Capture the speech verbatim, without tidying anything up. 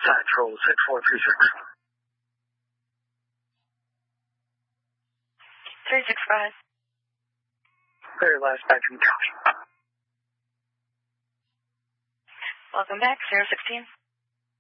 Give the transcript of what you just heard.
Central six four three six. three six five. Clear last spectrum county. Welcome back, zero sixteen.